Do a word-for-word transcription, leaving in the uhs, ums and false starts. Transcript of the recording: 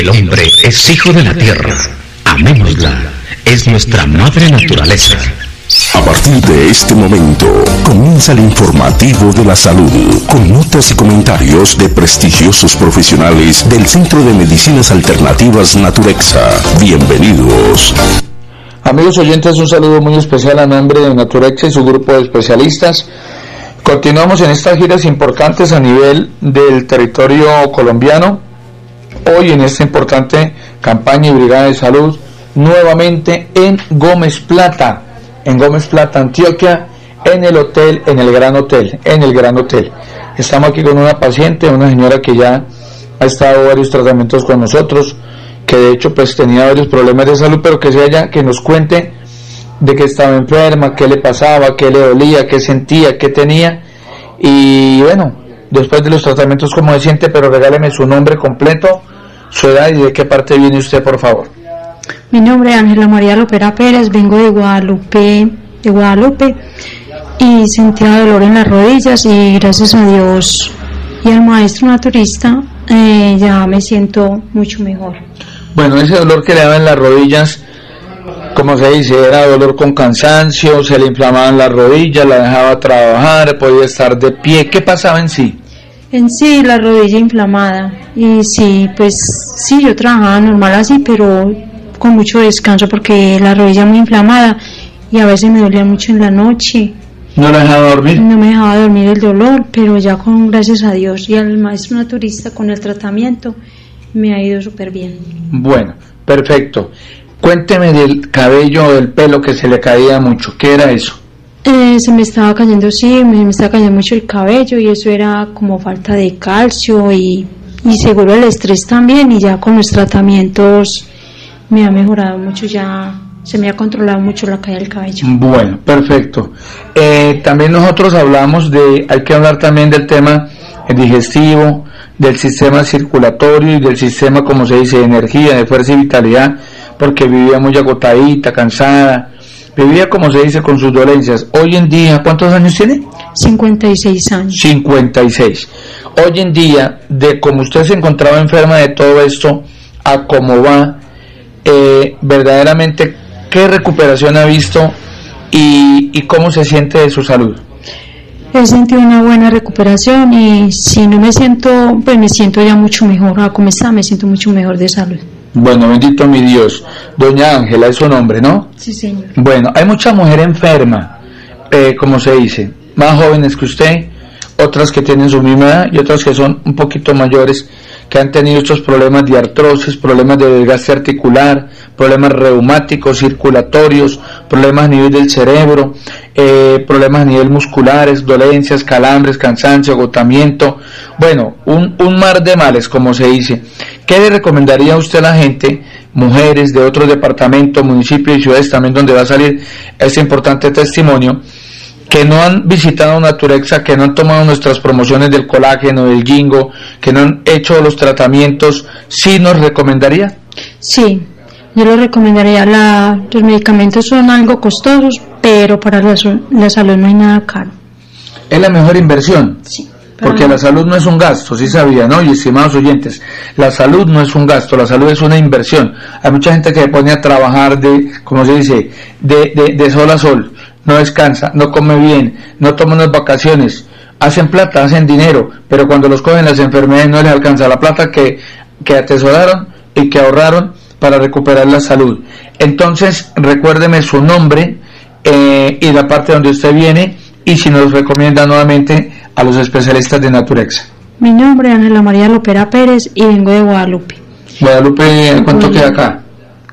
El hombre es hijo de la tierra. Amémosla. Es nuestra madre naturaleza. A partir de este momento, comienza el informativo de la salud, con notas y comentarios de prestigiosos profesionales del Centro de Medicinas Alternativas Naturexa. Bienvenidos. Amigos oyentes, un saludo muy especial a nombre de Naturexa y su grupo de especialistas. Continuamos en estas giras importantes a nivel del territorio colombiano. Hoy en esta importante campaña y brigada de salud, nuevamente en Gómez Plata. En Gómez Plata, Antioquia, en el hotel, en el Gran Hotel, en el Gran Hotel. Estamos aquí con una paciente, una señora que ya ha estado varios tratamientos con nosotros, que de hecho pues tenía varios problemas de salud, pero que sea ella que nos cuente de que estaba enferma, qué le pasaba, qué le dolía, qué sentía, qué tenía. Y bueno, después de los tratamientos, cómo se siente, pero regáleme su nombre completo, su edad y de qué parte viene usted, por favor. Mi nombre es Ángela María Lopera Pérez, vengo de Guadalupe, de Guadalupe y sentía dolor en las rodillas y gracias a Dios y al maestro naturista eh, ya me siento mucho mejor. Bueno, ese dolor que le daba en las rodillas, como se dice, era dolor con cansancio, se le inflamaban las rodillas, la dejaba trabajar, podía estar de pie. ¿Qué pasaba en sí? En sí, la rodilla inflamada. Y sí, pues sí, yo trabajaba normal así, pero con mucho descanso porque la rodilla muy inflamada y a veces me dolía mucho en la noche. ¿No la dejaba dormir? No me dejaba dormir el dolor, pero ya con gracias a Dios y al maestro naturista con el tratamiento me ha ido súper bien. Bueno, perfecto. Cuénteme del cabello o del pelo que se le caía mucho. ¿Qué era eso? Eh, se me estaba cayendo, sí, me, me estaba cayendo mucho el cabello y eso era como falta de calcio y, y seguro el estrés también, y ya con los tratamientos me ha mejorado mucho, ya se me ha controlado mucho la caída del cabello. Bueno, perfecto. Eh, también nosotros hablamos de, hay que hablar también del tema digestivo, del sistema circulatorio y del sistema, como se dice, de energía, de fuerza y vitalidad, porque vivía muy agotadita, cansada, vivía, como se dice, con sus dolencias. Hoy en día, ¿cuántos años tiene? cincuenta y seis años. cincuenta y seis. Hoy en día, de como usted se encontraba enferma de todo esto, a cómo va, eh, verdaderamente, ¿qué recuperación ha visto y, y cómo se siente de su salud? He sentido una buena recuperación y si no me siento, pues me siento ya mucho mejor. A como está, me siento mucho mejor de salud. Bueno, bendito mi Dios. Doña Ángela es su nombre, ¿no? Sí, señor. Bueno, hay mucha mujer enferma, eh, como se dice, más jóvenes que usted, otras que tienen su misma edad y otras que son un poquito mayores, que han tenido estos problemas de artrosis, problemas de desgaste articular, problemas reumáticos, circulatorios, problemas a nivel del cerebro, eh, problemas a nivel musculares, dolencias, calambres, cansancio, agotamiento, bueno, un, un mar de males, como se dice. ¿Qué le recomendaría a usted a la gente, mujeres de otros departamentos, municipios y ciudades también donde va a salir este importante testimonio, que no han visitado Naturexa, que no han tomado nuestras promociones del colágeno, del ginkgo, que no han hecho los tratamientos, sí nos recomendaría? Sí, yo lo recomendaría. La, los medicamentos son algo costosos, pero para la, la salud no hay nada caro. ¿Es la mejor inversión? Sí. Porque la salud no es un gasto, sí sabía, ¿no? Y estimados oyentes, la salud no es un gasto, la salud es una inversión. Hay mucha gente que se pone a trabajar de, como se dice, de, de, de sol a sol, no descansa, no come bien, no toma unas vacaciones, hacen plata, hacen dinero, pero cuando los cogen las enfermedades no les alcanza la plata que, que atesoraron y que ahorraron para recuperar la salud. Entonces, recuérdeme su nombre eh, y la parte donde usted viene, y si nos recomienda nuevamente a los especialistas de Naturexa. Mi nombre es Ángela María Lopera Pérez y vengo de Guadalupe. Guadalupe, ¿cuánto queda acá?